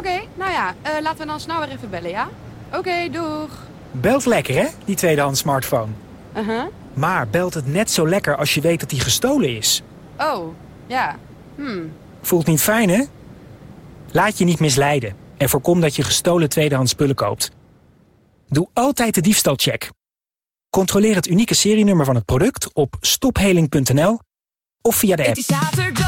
Oké, nou ja, laten we dan snel weer even bellen, ja? Oké, doeg. Belt lekker, hè, die tweedehands smartphone. Maar belt het net zo lekker als je weet dat die gestolen is. Oh, ja. Voelt niet fijn, hè? Laat je niet misleiden en voorkom dat je gestolen tweedehands spullen koopt. Doe altijd de diefstalcheck. Controleer het unieke serienummer van het product op stopheling.nl of via de app.